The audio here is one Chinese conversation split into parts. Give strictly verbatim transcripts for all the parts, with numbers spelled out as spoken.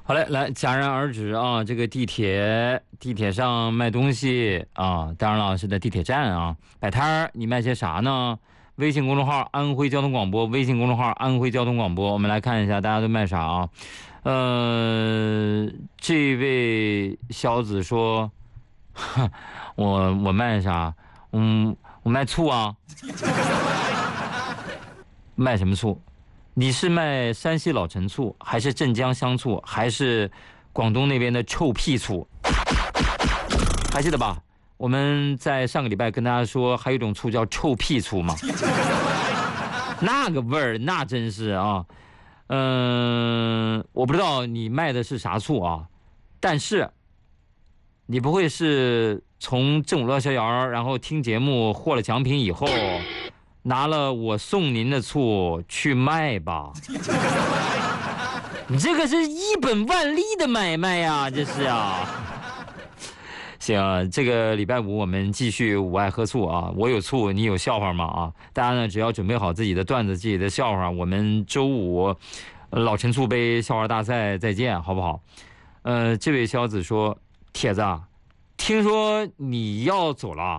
好嘞，来戛然而止啊！这个地铁，地铁上卖东西啊，当然了是在地铁站啊，摆摊儿，你卖些啥呢？微信公众号安徽交通广播，微信公众号安徽交通广播，我们来看一下大家都卖啥啊？呃，这位小子说，我我卖啥？嗯，我卖醋啊。卖什么醋？你是卖山西老陈醋，还是镇江香醋，还是广东那边的臭屁醋？还记得吧？我们在上个礼拜跟大家说，还有一种醋叫臭屁醋嘛，那个味儿那真是啊。嗯、呃，我不知道你卖的是啥醋啊，但是你不会是从正午乐逍遥，然后听节目获了奖品以后，拿了我送您的醋去卖吧？你这个是一本万利的买卖呀，这是啊。行啊，这个礼拜五我们继续五爱喝醋啊！我有醋，你有笑话吗？啊，大家呢只要准备好自己的段子、自己的笑话，我们周五老陈醋杯笑话大赛再见，好不好？呃，这位小子说，铁子，听说你要走了。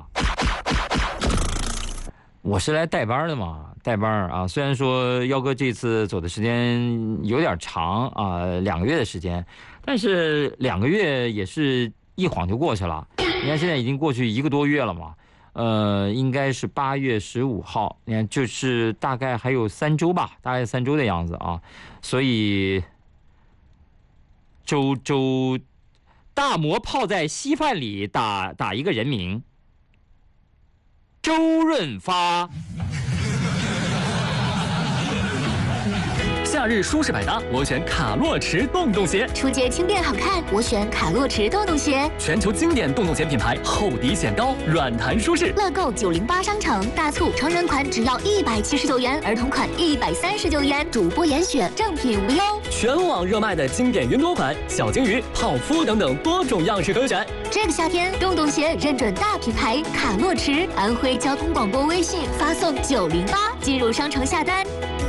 我是来带班的嘛，带班啊。虽然说幺哥这次走的时间有点长啊，两个月的时间，但是两个月也是一晃就过去了。你看现在已经过去一个多月了嘛，呃，应该是八月十五号，你看就是大概还有三周吧，大概三周的样子啊。所以周周大馍泡在稀饭里，打打一个人名。周润发。 夏日舒适百搭，我选卡洛驰洞洞鞋； 初阶轻便好看，我选卡洛驰洞洞鞋。 全球经典洞洞鞋品牌，厚底显高，软弹舒适。 乐购九零八商城大促，成人款只要一百七十九元，儿童款一百三十九元，主播严选，正品无忧。 全网热卖的经典云朵款、小金鱼、泡芙等等多种样式可选。 这个夏天，洞洞鞋认准大品牌卡洛驰，安徽交通广播微信发送九零八进入商城下单。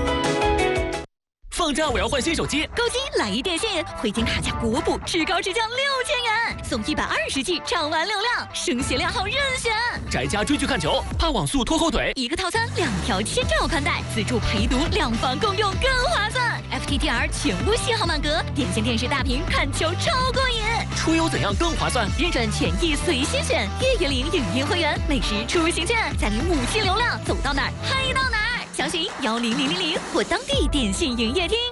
放假我要换新手机， 购机来一电信，回金卡价国补至高至降六千元，送一百二十 G 畅玩流量，升鞋量号任选。 宅家追剧看球，怕网速拖后腿， 一个套餐两条千兆宽带，自助陪读，两房共用更划算。F T T R 全部信号满格，点线电视大屏看球超过瘾。 出游怎样更划算？ 认准权益随心选，月月领影音会员，美食出行券，再领五 G 流量，走到哪儿嗨到哪儿。详询幺零零零零或当地电信营业厅。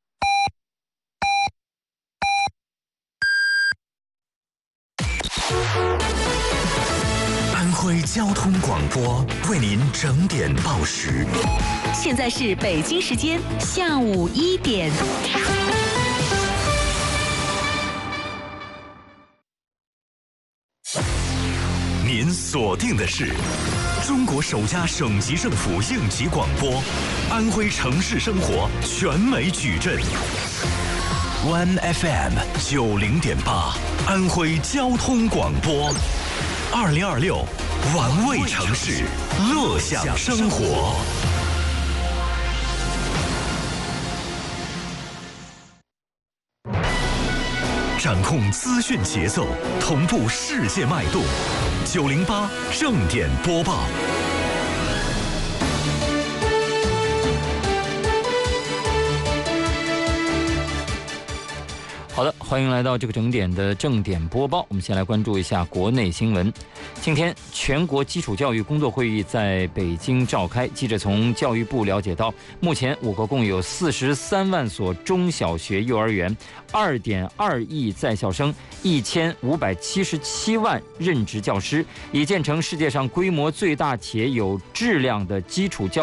安徽交通广播为您整点报时。 现在是北京时间下午一点。 您锁定的是中国首家省级政府应急广播，安徽城市生活全美矩阵 ，One F M 九零点八，安徽交通广播，二零二六，玩味城市，乐享生活。掌控资讯节奏，同步世界脉动。九零八正点播报。 好的，欢迎来到这个整点的正点播报。我们先来关注一下国内新闻。今天，全国基础教育工作会议在北京召开。记者从教育部了解到，目前我国共有四十三万所中小学、幼儿园，二点二亿在校生，一千五百七十七万任职教师，已建成世界上规模最大且有质量的基础教育。